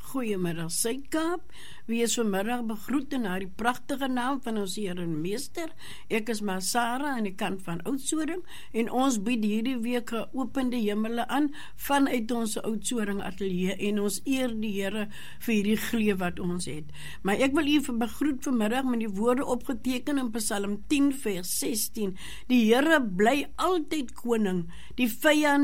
Goeiemiddag Suid-Kaap. Wie is vanmiddag begroet in haar die pragtige naam van ons Heer en Meester. Ek is maar Sarah aan die kant van Oudtshoorn en ons bied hierdie week geopende hemele aan vanuit ons Oudtshoorn ateljee en ons eer die Here vir hierdie gleuf wat ons het. Maar ek wil u begroet vanmiddag met die woorde opgeteken in Psalm 10 vers 16. Die Here bly altyd koning, die vyand